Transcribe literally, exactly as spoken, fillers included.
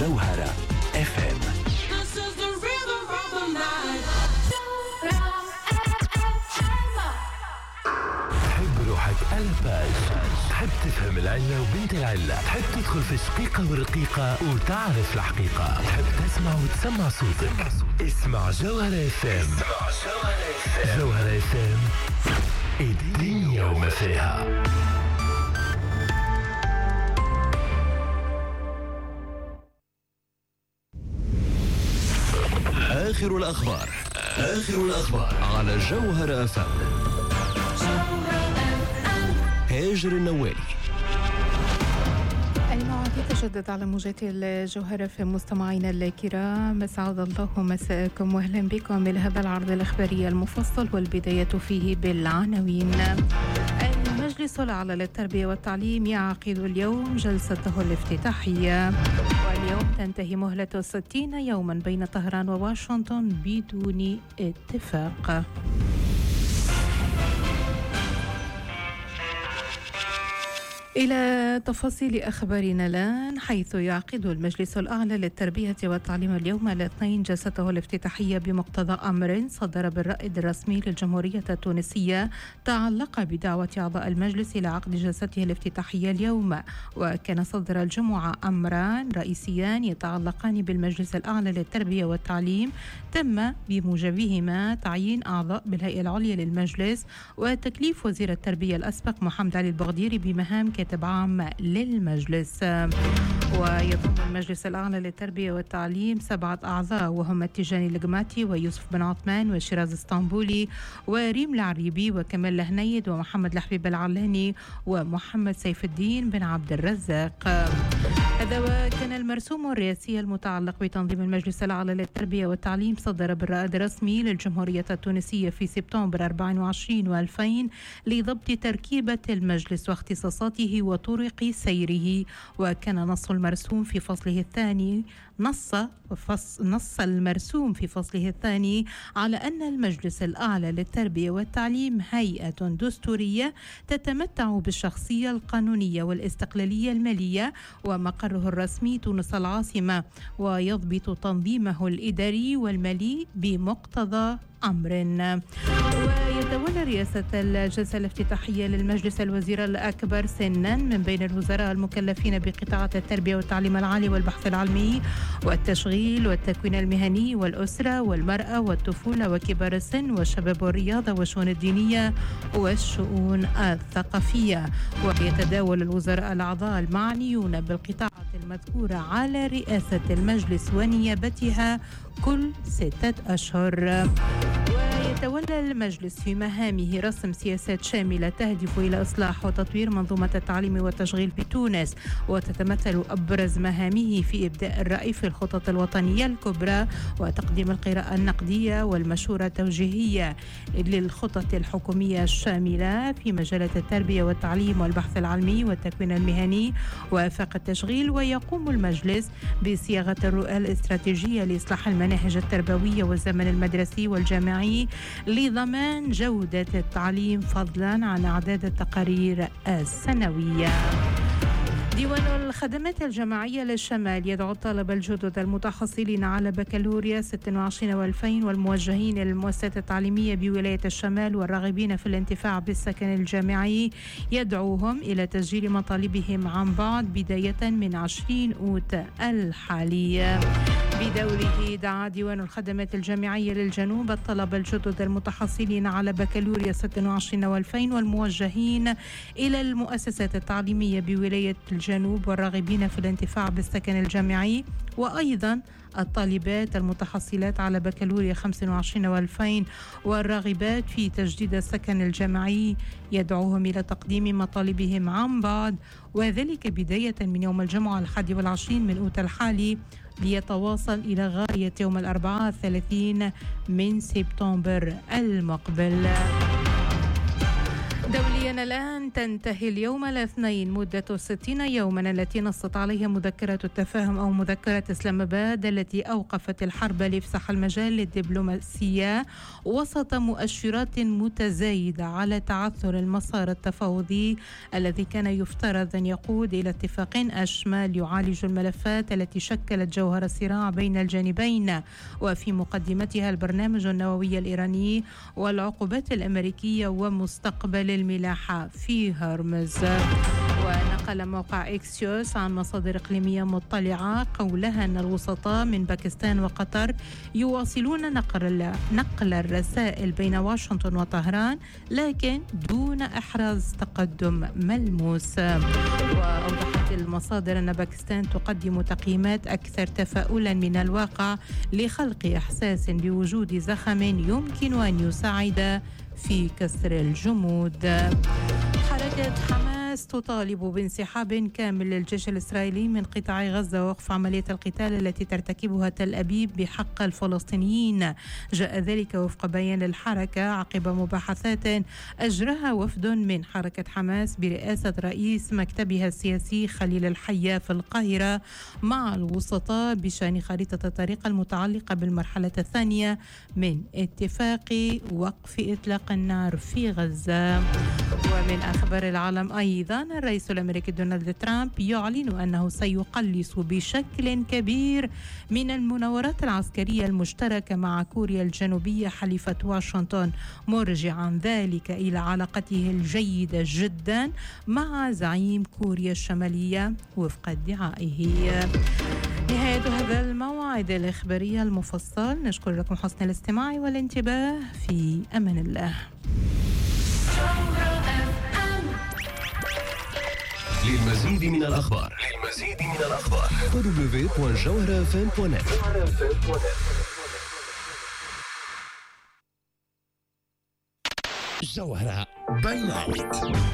جوهرة اف ام. تحب روحك ألباج، تحب تفهم العلة وبنت العلة، تحب تدخل في الشقيقة والرقيقة وتعرف الحقيقة، تحب تسمع وتسمع صوتك. اسمع جوهرة اف ام. جوهرة اف ام، الدنيا وما فيها. آخر الأخبار آخر الأخبار على جوهرة اف ام. هاجر النوالي. المواعيد تجدد على موجات الجوهرة في مستمعينا الكرام، أسعد الله مساءكم وأهلا بكم لهذا العرض الإخباري المفصل، والبداية فيه بالعناوين. المجلس الأعلى للتربية والتعليم يعقد اليوم جلسته الافتتاحية، واليوم تنتهي مهلة ستين يوما بين طهران وواشنطن بدون اتفاق. إلى تفاصيل أخبارنا الآن، حيث يعقد المجلس الأعلى للتربية والتعليم اليوم الاثنين جلسته الافتتاحية بمقتضى أمر صدر بالرائد الرسمي للجمهورية التونسية تعلق بدعوة أعضاء المجلس إلى عقد جلسته الافتتاحية اليوم. وكان صدر الجمعة أمران رئيسيان يتعلقان بالمجلس الأعلى للتربية والتعليم تم بموجبهما تعيين أعضاء بالهيئة العليا للمجلس، وتكليف وزير التربية الأسبق محمد علي البغديري بمهام كاتب عام للمجلس. ويضم المجلس الأعلى للتربية والتعليم سبعة أعضاء، وهم التيجاني القماتي ويوسف بن عثمان وشيراز اسطنبولي وريم العريبي وكمال الهنيد ومحمد الحبيب العلاني ومحمد سيف الدين بن عبد الرزاق. هذا وكان المرسوم الرئاسي المتعلق بتنظيم المجلس الأعلى للتربية والتعليم صدر بالرائد الرسمي للجمهورية التونسية في سبتمبر أربعة وعشرين وألفين لضبط تركيبة المجلس واختصاصاته وطرق سيره. وكان نص المرسوم في فصله الثاني نص فص نص المرسوم في فصله الثاني على أن المجلس الأعلى للتربية والتعليم هيئة دستورية تتمتع بالشخصية القانونية والاستقلالية المالية، ومقره الرسمي تونس العاصمة، ويضبط تنظيمه الإداري والمالي بمقتضى أمر. ويتولى رئاسة الجلسة الافتتاحية للمجلس الوزير الأكبر سنا من بين الوزراء المكلفين بقطاعات التربية والتعليم العالي والبحث العلمي والتشغيل والتكوين المهني والأسرة والمرأة والطفولة وكبار السن والشباب والرياضة والشؤون الدينية والشؤون الثقافية. ويتداول الوزراء الأعضاء المعنيون بالقطاعات المذكورة على رئاسة المجلس ونيابتها كل ستة أشهر. ويتولى المجلس في مهامه رسم سياسات شاملة تهدف إلى إصلاح وتطوير منظومة التعليم والتشغيل بتونس، وتتمثل أبرز مهامه في إبداء الرأي في الخطط الوطنية الكبرى وتقديم القراءة النقدية والمشورة التوجيهية للخطط الحكومية الشاملة في مجالات التربية والتعليم والبحث العلمي والتكوين المهني وآفاق التشغيل. ويقوم المجلس بصياغة الرؤى الاستراتيجية لإصلاح المناهج التربوية والزمن المدرسي والجامعي لضمان جودة التعليم فضلا عن أعداد التقارير السنوية. ديوان الخدمات الجماعية للشمال يدعو الطلبة الجدد المتحصلين على بكالوريا ستة وعشرين وألفين والموجهين للمؤسسات التعليمية بولاية الشمال والراغبين في الانتفاع بالسكن الجامعي، يدعوهم إلى تسجيل مطالبهم عن بعد بداية من عشرين أوت الحالي. بدوره دعا ديوان الخدمات الجامعية للجنوب الطلبة الجدد المتحصلين على بكالوريا ستة وعشرين وألفين والموجهين إلى المؤسسات التعليمية بولاية الجنوب والراغبين في الانتفاع بالسكن الجامعي، وأيضا الطالبات المتحصلات على بكالوريا خمسة وعشرين وألفين والراغبات في تجديد السكن الجامعي، يدعوهم إلى تقديم مطالبهم عن بعد، وذلك بداية من يوم الجمعة الحادي والعشرين من أوت الحالي ليتواصل إلى غاية يوم الأربعاء الثلاثين من سبتمبر المقبل. دوليا حاليا الآن تنتهي اليوم الاثنين مدة ستين يوما التي نصت عليها مذكرة التفاهم أو مذكرة إسلام آباد التي أوقفت الحرب لإفساح المجال للدبلوماسية وسط مؤشرات متزايدة على تعثر المسار التفاوضي الذي كان يفترض أن يقود إلى اتفاق أشمل يعالج الملفات التي شكلت جوهر الصراع بين الجانبين، وفي مقدمتها البرنامج النووي الإيراني والعقوبات الأمريكية ومستقبل الملاحة في هرمز. ونقل موقع إكسيوس عن مصادر إقليمية مطلعة قولها أن الوسطاء من باكستان وقطر يواصلون نقل نقل الرسائل بين واشنطن وطهران لكن دون إحراز تقدم ملموس. وأوضحت المصادر أن باكستان تقدم تقييمات أكثر تفاؤلا من الواقع لخلق إحساس بوجود زخم يمكن أن يساعد في كسر الجمود. حركة حماس تطالب بانسحاب كامل للجيش الإسرائيلي من قطاع غزة ووقف عملية القتال التي ترتكبها تل أبيب بحق الفلسطينيين. جاء ذلك وفق بيان الحركة عقب مباحثات أجراها وفد من حركة حماس برئاسة رئيس مكتبها السياسي خليل الحية في القاهرة مع الوسطاء بشأن خريطة الطريق المتعلقة بالمرحلة الثانية من اتفاق وقف إطلاق النار في غزة. ومن أخبار العالم أيضا الرئيس الأمريكي دونالد ترامب يعلن أنه سيقلص بشكل كبير من المناورات العسكرية المشتركة مع كوريا الجنوبية حليفة واشنطن، مرجعا ذلك إلى علاقته الجيدة جدا مع زعيم كوريا الشمالية وفق ادعائه. نهاية هذا الموعد الإخباري المفصل، نشكر لكم حسن الاستماع والانتباه. في أمان الله. للمزيد من الأخبار للمزيد من الأخبار دبليو دوت جوهرة إف إم دوت نت. جوهرة باي نايت.